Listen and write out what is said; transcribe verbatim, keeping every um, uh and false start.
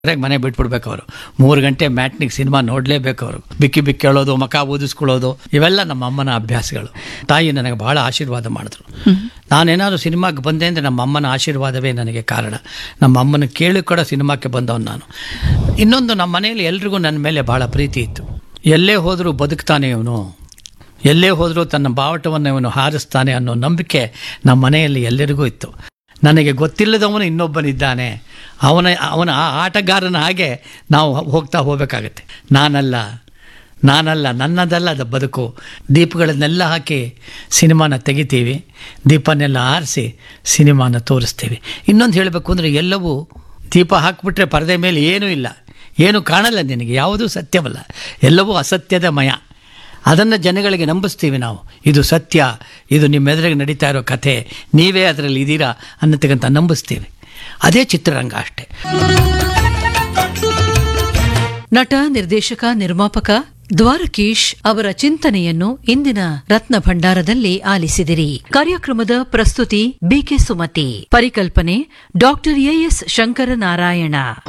ಮನೆ ಬಿಟ್ಬಿಡ್ಬೇಕು ಅವರು. ಮೂರು ಗಂಟೆ ಮ್ಯಾಟ್ನಿಗೆ ಸಿನಿಮಾ ನೋಡಲೇಬೇಕು ಅವರು. ಬಿಕ್ಕಿ ಬಿಕ್ಕಿ ಹೇಳೋದು, ಮಕ ಊದಿಸ್ಕೊಳ್ಳೋದು, ಇವೆಲ್ಲ ನಮ್ಮ ಅಮ್ಮನ ಅಭ್ಯಾಸಗಳು. ತಾಯಿ ನನಗೆ ಬಹಳ ಆಶೀರ್ವಾದ ಮಾಡಿದ್ರು. ನಾನೇನಾದ್ರು ಸಿನಿಮಾಗೆ ಬಂದೆ ಅಂದರೆ ನಮ್ಮ ಅಮ್ಮನ ಆಶೀರ್ವಾದವೇ ನನಗೆ ಕಾರಣ. ನಮ್ಮ ಅಮ್ಮನ ಕೇಳಿ ಕೂಡ ಸಿನಿಮಾಕ್ಕೆ ಬಂದವನು ನಾನು. ಇನ್ನೊಂದು, ನಮ್ಮ ಮನೆಯಲ್ಲಿ ಎಲ್ರಿಗೂ ನನ್ನ ಮೇಲೆ ಬಹಳ ಪ್ರೀತಿ ಇತ್ತು. ಎಲ್ಲೇ ಹೋದರೂ ಬದುಕ್ತಾನೆ ಇವನು, ಎಲ್ಲೇ ಹೋದರೂ ತನ್ನ ಬಾವಟವನ್ನು ಇವನು ಹಾರಿಸ್ತಾನೆ ಅನ್ನೋ ನಂಬಿಕೆ ನಮ್ಮ ಮನೆಯಲ್ಲಿ ಎಲ್ಲರಿಗೂ ಇತ್ತು. ನನಗೆ ಗೊತ್ತಿಲ್ಲದವನು ಇನ್ನೊಬ್ಬನಿದ್ದಾನೆ, ಅವನ ಅವನ ಆ ಆಟಗಾರನ ಹಾಗೆ ನಾವು ಹೋಗ್ತಾ ಹೋಗಬೇಕಾಗತ್ತೆ. ನಾನಲ್ಲ ನಾನಲ್ಲ ನನ್ನದಲ್ಲ ಅದು ಬದುಕು. ದೀಪಗಳನ್ನೆಲ್ಲ ಹಾಕಿ ಸಿನಿಮಾನ ತೆಗಿತೀವಿ, ದೀಪನೆಲ್ಲ ಆರಿಸಿ ಸಿನಿಮಾನ ತೋರಿಸ್ತೀವಿ. ಇನ್ನೊಂದು ಹೇಳಬೇಕು ಅಂದರೆ, ಎಲ್ಲವೂ ದೀಪ ಹಾಕಿಬಿಟ್ರೆ ಪರದೆ ಮೇಲೆ ಏನೂ ಇಲ್ಲ, ಏನೂ ಕಾಣಲ್ಲ ನಿನಗೆ, ಯಾವುದೂ ಸತ್ಯವಲ್ಲ, ಎಲ್ಲವೂ ಅಸತ್ಯದ ಮಯ. ಅದನ್ನು ಜನಗಳಿಗೆ ನಂಬಿಸ್ತೀವಿ ನಾವು. ಇದು ಸತ್ಯ, ಇದು ನಿಮ್ಮೆದುರಿಗೆ ನಡೀತಾ ಇರೋ ಕಥೆ, ನೀವೇ ಅದರಲ್ಲಿ ಇದ್ದೀರಾ ಅನ್ನತಕ್ಕಂಥ ನಂಬಿಸ್ತೀವಿ. ಅದೇ ಚಿತ್ರರಂಗ ಅಷ್ಟೇ. ನಟ, ನಿರ್ದೇಶಕ, ನಿರ್ಮಾಪಕ ದ್ವಾರಕೀಶ್ ಅವರ ಚಿಂತನೆಯನ್ನು ಇಂದಿನ ರತ್ನ ಭಂಡಾರದಲ್ಲಿ ಆಲಿಸಿದಿರಿ. ಕಾರ್ಯಕ್ರಮದ ಪ್ರಸ್ತುತಿ ಬಿಕೆ ಸುಮತಿ, ಪರಿಕಲ್ಪನೆ ಡಾಕ್ಟರ್ ಎಎಸ್ ಶಂಕರನಾರಾಯಣ.